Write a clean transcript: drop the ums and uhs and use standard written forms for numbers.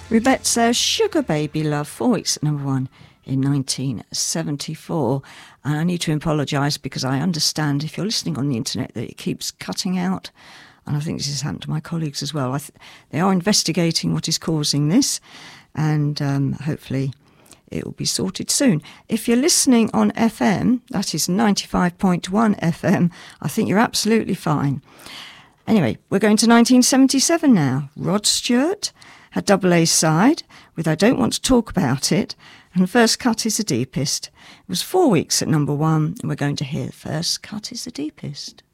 Rubettes, Sugar Baby Love, 4 weeks at number 1 in 1974. And I need to apologise because I understand if you're listening on the internet that it keeps cutting out. And I think this has happened to my colleagues as well. They are investigating what is causing this, and hopefully it will be sorted soon. If you're listening on FM, that is 95.1 FM, I think you're absolutely fine. Anyway, we're going to 1977 now. Rod Stewart had double A side with I Don't Want to Talk About It, and First Cut is the Deepest. It was 4 weeks at number 1, and we're going to hear First Cut is the Deepest.